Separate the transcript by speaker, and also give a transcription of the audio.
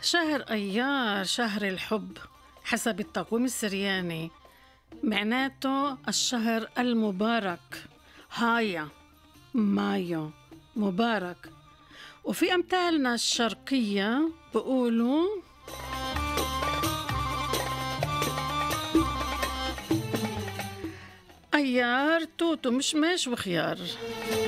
Speaker 1: شهر أيار شهر الحب حسب التقويم السرياني، معناته الشهر المبارك. هايا مايو مبارك. وفي أمثالنا الشرقية بقولوا أيار توتو مشمش وخيار.